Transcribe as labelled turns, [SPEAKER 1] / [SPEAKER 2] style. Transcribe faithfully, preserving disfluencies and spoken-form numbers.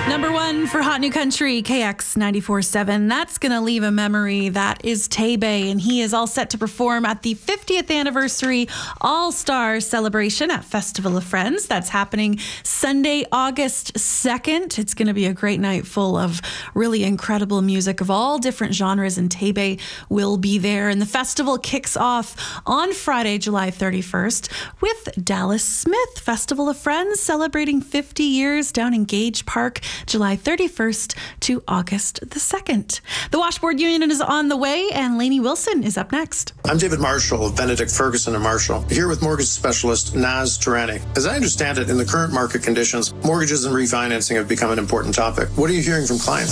[SPEAKER 1] Number one for Hot New Country, K X ninety-four point seven. That's going to leave a memory. That is Tay-Bay, and he is all set to perform at the fiftieth anniversary All-Star celebration at Festival of Friends. That's happening Sunday, August second. It's going to be a great night full of really incredible music of all different genres, and Tay-Bay will be there. And the festival kicks off on Friday, July thirty-first with Dallas Smith. Festival of Friends celebrating fifty years down in Gage Park, July thirty-first to August the second. The Washboard Union is on the way, and Lainey Wilson is up next.
[SPEAKER 2] I'm David Marshall of Benedict Ferguson and Marshall, here with mortgage specialist Naz Tarani. As I understand it, in the current market conditions, mortgages and refinancing have become an important topic. What are you hearing from clients?